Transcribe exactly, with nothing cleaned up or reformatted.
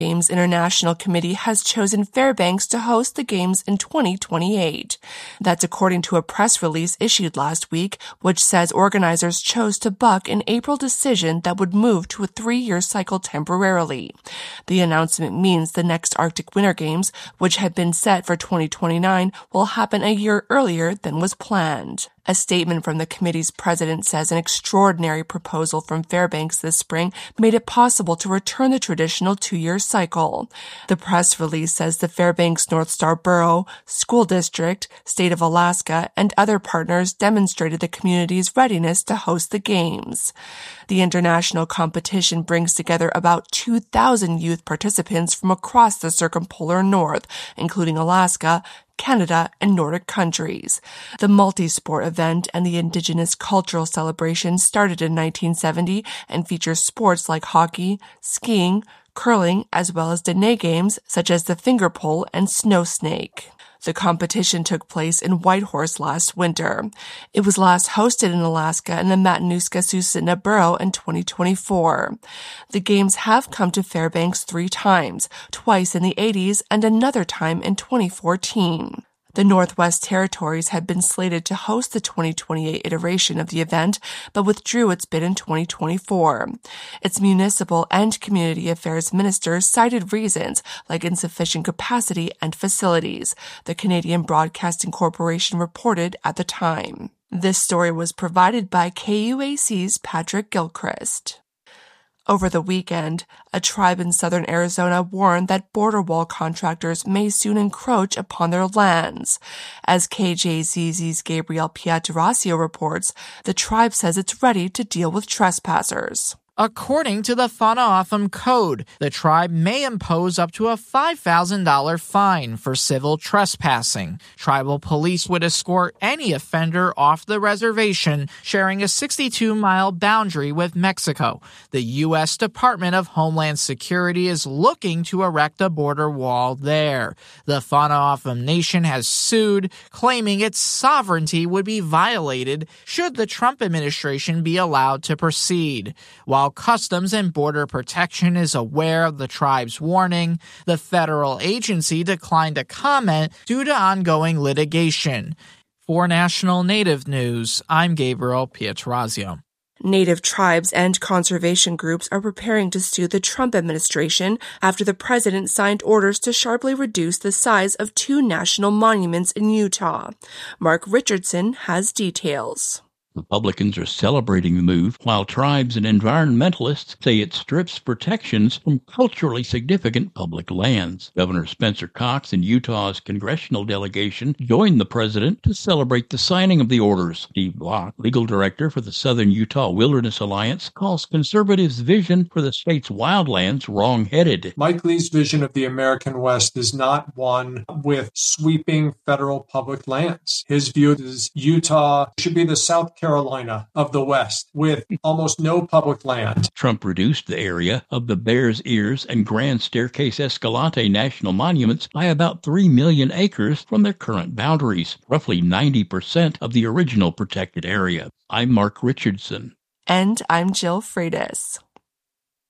Games International Committee has chosen Fairbanks to host the Games in twenty twenty-eight. That's according to a press release issued last week, which says organizers chose to buck an April decision that would move to a three-year cycle temporarily. The announcement means the next Arctic Winter Games, which had been set for twenty twenty-nine, will happen a year earlier than was planned. A statement from the committee's president says an extraordinary proposal from Fairbanks this spring made it possible to return the traditional two-year cycle. The press release says the Fairbanks North Star Borough, School District, State of Alaska, and other partners demonstrated the community's readiness to host the Games. The international competition brings together about two thousand youth participants from across the circumpolar north, including Alaska, Canada, and Nordic countries. The multi-sport event and the Indigenous cultural celebration started in nineteen seventy and features sports like hockey, skiing, curling, as well as Dene games such as the finger pole and snow snake. The competition took place in Whitehorse last winter. It was last hosted in Alaska in the Matanuska-Susitna Borough in twenty twenty-four. The Games have come to Fairbanks three times, twice in the eighties and another time in twenty fourteen. The Northwest Territories had been slated to host the twenty twenty-eight iteration of the event, but withdrew its bid in twenty twenty-four. Its municipal and community affairs ministers cited reasons like insufficient capacity and facilities, the Canadian Broadcasting Corporation reported at the time. This story was provided by K U A C's Patrick Gilchrist. Over the weekend, a tribe in southern Arizona warned that border wall contractors may soon encroach upon their lands. As K J Z Z's Gabriel Pietrasio reports, the tribe says it's ready to deal with trespassers. According to the Whana'atham Code, the tribe may impose up to a five thousand dollars fine for civil trespassing. Tribal police would escort any offender off the reservation, sharing a sixty-two mile boundary with Mexico. The U S Department of Homeland Security is looking to erect a border wall there. The Whana'atham Nation has sued, claiming its sovereignty would be violated should the Trump administration be allowed to proceed. While Customs and Border Protection is aware of the tribe's warning, the federal agency declined to comment due to ongoing litigation. For National Native News, I'm Gabriel Pietrasio. Native tribes and conservation groups are preparing to sue the Trump administration after the president signed orders to sharply reduce the size of two national monuments in Utah. Mark Richardson has details. Republicans are celebrating the move, while tribes and environmentalists say it strips protections from culturally significant public lands. Governor Spencer Cox and Utah's congressional delegation joined the president to celebrate the signing of the orders. Steve Block, legal director for the Southern Utah Wilderness Alliance, calls conservatives' vision for the state's wildlands wrong-headed. Mike Lee's vision of the American West is not one with sweeping federal public lands. His view is Utah should be the South Carolina of the West, with almost no public land. Trump reduced the area of the Bears Ears and Grand Staircase Escalante national monuments by about three million acres from their current boundaries, roughly ninety percent of the original protected area. I'm Mark Richardson. And I'm Jill Freitas.